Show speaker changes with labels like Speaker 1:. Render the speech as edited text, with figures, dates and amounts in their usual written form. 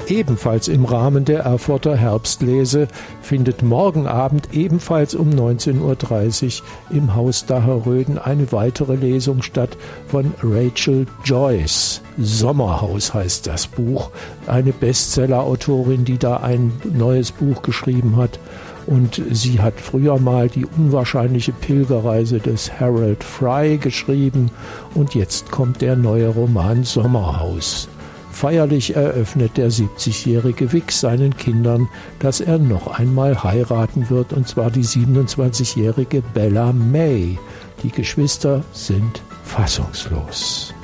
Speaker 1: Ebenfalls im Rahmen der Erfurter Herbstlese findet morgen Abend ebenfalls um 19:30 Uhr im Haus Daher-Röden eine weitere Lesung statt von Rachel Joyce. Sommerhaus heißt das Buch. Eine Bestseller-Autorin, die da ein neues Buch geschrieben hat. Und sie hat früher mal die unwahrscheinliche Pilgerreise des Harold Fry geschrieben. Und jetzt kommt der neue Roman Sommerhaus. Feierlich eröffnet der 70-jährige Vic seinen Kindern, dass er noch einmal heiraten wird, und zwar die 27-jährige Bella May. Die Geschwister sind fassungslos.